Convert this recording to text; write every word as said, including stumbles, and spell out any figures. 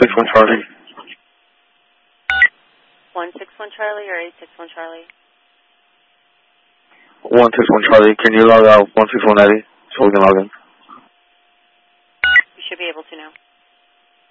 six one Charlie. one six one Charlie or eight six one Charlie? one six one Charlie. Can you log out one six one Eddie so we can log in?